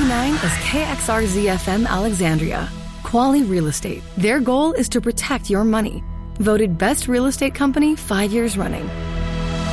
9 is KXRZ-FM Alexandria. Quality Real Estate. Their goal is to protect your money. Voted Best Real Estate Company 5 years running.